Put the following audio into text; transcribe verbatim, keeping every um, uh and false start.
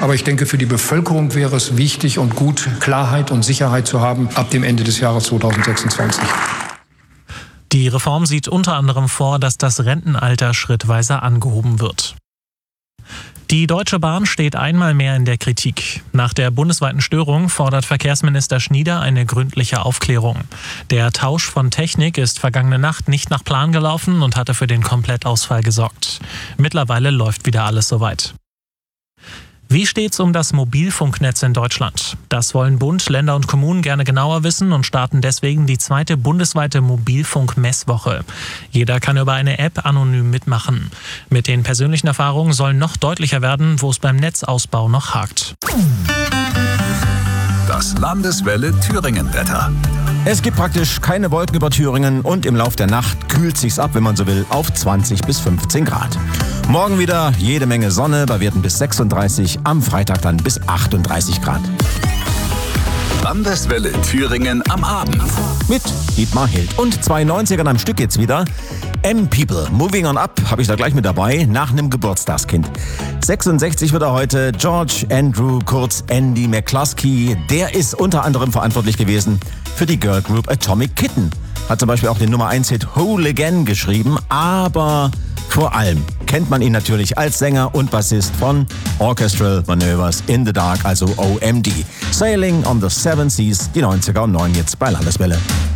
Aber ich denke, für die Bevölkerung wäre es wichtig und gut, Klarheit und Sicherheit zu haben ab dem Ende des Jahres zweitausendsechsundzwanzig. Die Reform sieht unter anderem vor, dass das Rentenalter schrittweise angehoben wird. Die Deutsche Bahn steht einmal mehr in der Kritik. Nach der bundesweiten Störung fordert Verkehrsminister Schnieder eine gründliche Aufklärung. Der Tausch von Technik ist vergangene Nacht nicht nach Plan gelaufen und hatte für den Komplettausfall gesorgt. Mittlerweile läuft wieder alles soweit. Wie steht's um das Mobilfunknetz in Deutschland? Das wollen Bund, Länder und Kommunen gerne genauer wissen und starten deswegen die zweite bundesweite Mobilfunk-Messwoche. Jeder kann über eine App anonym mitmachen. Mit den persönlichen Erfahrungen soll noch deutlicher werden, wo es beim Netzausbau noch hakt. Das Landeswelle Thüringen-Wetter. Es gibt praktisch keine Wolken über Thüringen und im Lauf der Nacht kühlt sich's ab, wenn man so will, auf zwanzig bis fünfzehn Grad. Morgen wieder jede Menge Sonne, bei Werten bis sechsunddreißig, am Freitag dann bis achtunddreißig Grad. Landeswelle Thüringen am Abend. Mit Dietmar Hild. Und zwei neunzigern am Stück jetzt wieder. M-People, Moving on Up, habe ich da gleich mit dabei, nach einem Geburtstagskind. sechsundsechzig wird er heute, George Andrew, kurz Andy McCluskey. Der ist unter anderem verantwortlich gewesen für die Girl Group Atomic Kitten. Hat zum Beispiel auch den Nummer eins Hit Whole Again geschrieben, aber vor allem kennt man ihn natürlich als Sänger und Bassist von Orchestral Maneuvers in the Dark, also O M D. Sailing on the Seven Seas, die neunziger und neun jetzt bei Landeswelle.